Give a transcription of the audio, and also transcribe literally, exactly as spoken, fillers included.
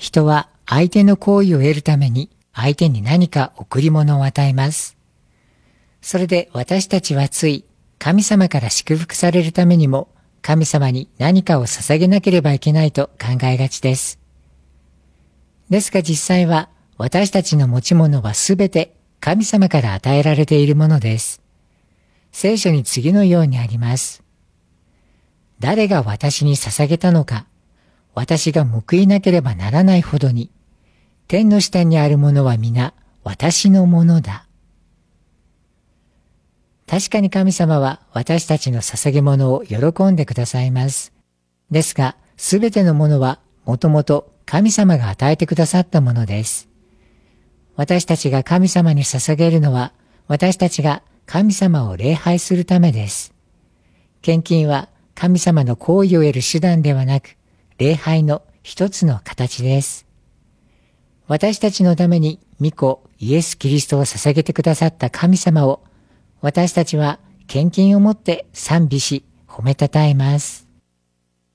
人は相手の好意を得るために相手に何か贈り物を与えます。それで私たちはつい神様から祝福されるためにも神様に何かを捧げなければいけないと考えがちです。ですが実際は私たちの持ち物はすべて神様から与えられているものです。聖書に次のようにあります。誰が私に捧げたのか、私が報いなければならないほどに、天の下にあるものは皆私のものだ。確かに神様は私たちの捧げ物を喜んでくださいます。ですが、すべてのものはもともと神様が与えてくださったものです。私たちが神様に捧げるのは、私たちが神様を礼拝するためです。献金は神様の行為を得る手段ではなく、礼拝の一つの形です。私たちのために御子イエス・キリストを捧げてくださった神様を、私たちは献金をもって賛美し、褒めたたえます。